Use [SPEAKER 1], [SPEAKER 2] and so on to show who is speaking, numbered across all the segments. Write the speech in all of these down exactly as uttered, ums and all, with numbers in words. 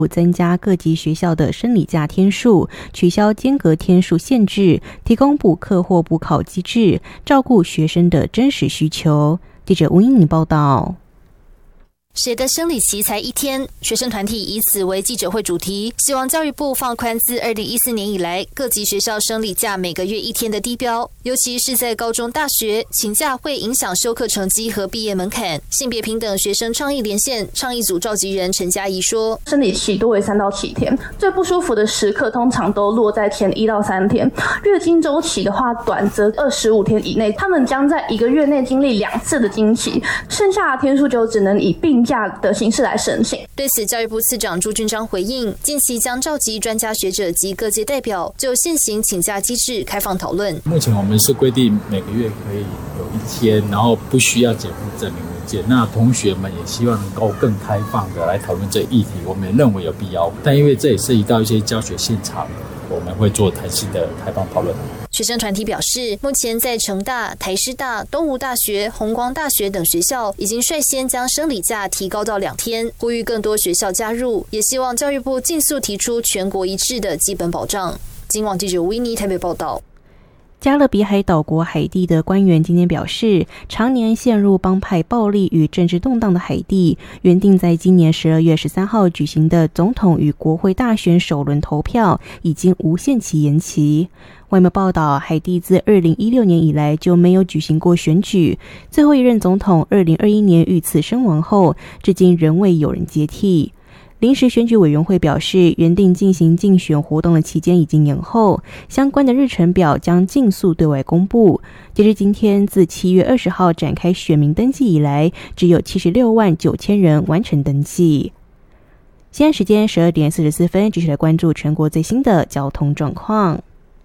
[SPEAKER 1] 增加各级学校的生理假天数，取消间隔天数限制，提供补课或补考机制，照顾学生的真实需求。记者吴英妮报道。
[SPEAKER 2] 谁的生理期才一天？学生团体以此为记者会主题，希望教育部放宽自二零一四年以来各级学校生理假每个月一天的低标，尤其是在高中大学，请假会影响修课成绩和毕业门槛。性别平等学生倡议连线倡议组召集人陈嘉怡说，
[SPEAKER 3] 生理期多为三到七天，最不舒服的时刻通常都落在前一到三天，月经周期的话短则二十五天以内，他们将在一个月内经历两次的经期，剩下的天数就只能以病假的形式来申请。
[SPEAKER 2] 对此，教育部次长朱俊章回应，近期将召集专家学者及各界代表，就现行请假机制开放讨论。
[SPEAKER 4] 目前我们是规定每个月可以有一天，然后不需要减负证明文件。那同学们也希望能够更开放的来讨论这议题，我们也认为有必要。但因为这也涉及到一些教学现场，我们会做弹性的开放讨论。
[SPEAKER 2] 学生团体表示，目前在成大、台师大、东吴大学、弘光大学等学校已经率先将生理假提高到两天，呼吁更多学校加入，也希望教育部尽速提出全国一致的基本保障。今晚记者维尼台北报道。
[SPEAKER 1] 加勒比海岛国海地的官员今天表示，常年陷入帮派暴力与政治动荡的海地，原定在今年十二月十三号举行的总统与国会大选首轮投票已经无限期延期。外媒报道，海地自二零一六年以来就没有举行过选举，最后一任总统二零二一年遇刺身亡后，至今仍未有人接替。临时选举委员会表示，原定进行竞选活动的期间已经延后，相关的日程表将尽速对外公布。截至今天，自七月二十号展开选民登记以来，只有七十六万九千人完成登记。现在时间十二点四十四分，继续来关注全国最新的交通状况。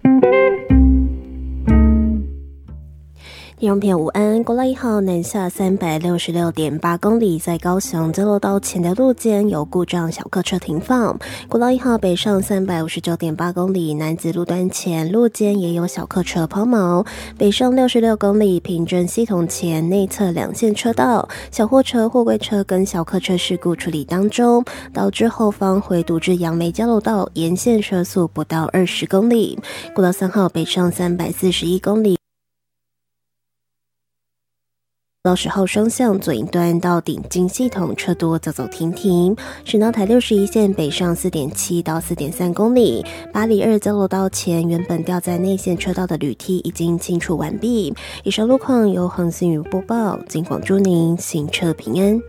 [SPEAKER 5] 听众朋友午安，国道一号南下三百六十六点八公里，在高雄交流道前的路肩有故障小客车停放。国道一号北上三百五十九点八公里，南子路段前路肩也有小客车抛锚。北上六十六公里，平镇系统前内侧两线车道，小货车、货柜车跟小客车事故处理当中，导致后方回堵至杨梅交流道沿线车速不到二十公里。国道三号北上三百四十一公里。到十号双向左营端到顶金系统车多走走停停，省道台六十一线北上 四点七 到 四点三公里，八里二交流道前原本掉在内线车道的铝梯已经清除完毕。以上路况由恒星宇播报，尽广祝您行车平安。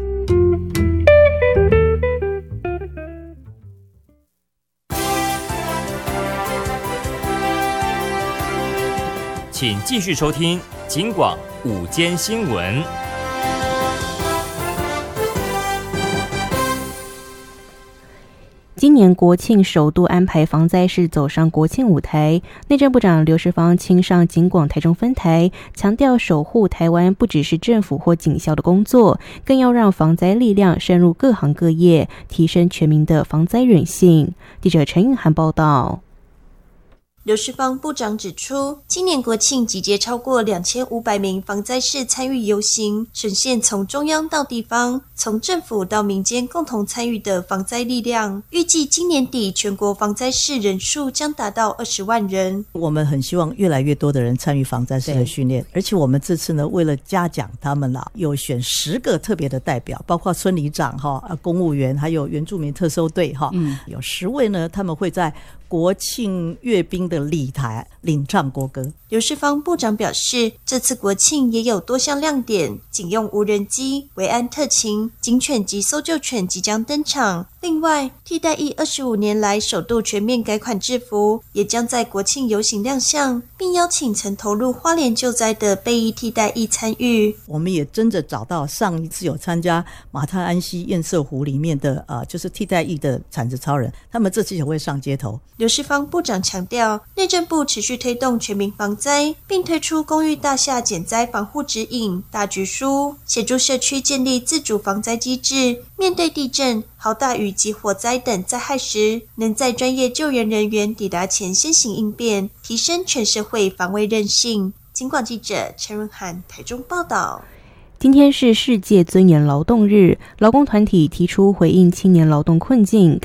[SPEAKER 6] 请继续收听警广午间新闻。
[SPEAKER 1] 今年国庆首度安排防灾士走上国庆舞台，内政部长刘世芳亲上警广台中分台，强调守护台湾不只是政府或警校的工作，更要让防灾力量深入各行各业，提升全民的防灾韧性。记者陈韵涵报道。
[SPEAKER 7] 刘世芳部长指出，今年国庆集结超过两千五百名防灾士参与游行，呈现从中央到地方，从政府到民间共同参与的防灾力量。预计今年底全国防灾士人数将达到二十万人。
[SPEAKER 8] 我们很希望越来越多的人参与防灾士的训练，而且我们这次呢，为了嘉奖他们啦，有选十个特别的代表，包括村里长哈、公务员，还有原住民特搜队哈，嗯，有十位呢，他们会在国庆阅兵的礼台领唱国歌。
[SPEAKER 7] 刘世芳部长表示，这次国庆也有多项亮点，警用无人机、维安特勤、警犬及搜救犬即将登场。另外，替代役二十五年来首度全面改款制服，也将在国庆游行亮相，并邀请曾投入花莲救灾的备役替代役参与。
[SPEAKER 8] 我们也真的找到上一次有参加马太安溪堰塞湖里面的呃，就是替代役的铲子超人，他们这次也会上街头。
[SPEAKER 7] 刘世芳部长强调，内政部持续推动全民防灾，并推出公寓大厦减灾防护指引、大局书，协助社区建立自主防灾机制，面对地震、豪大雨及火灾等灾害时，能在专业救援人员抵达前先行应变，提升全社会防卫韧性。警广记者陈润涵台中报道。
[SPEAKER 1] 今天是世界尊严劳动日，劳工团体提出回应青年劳动困境，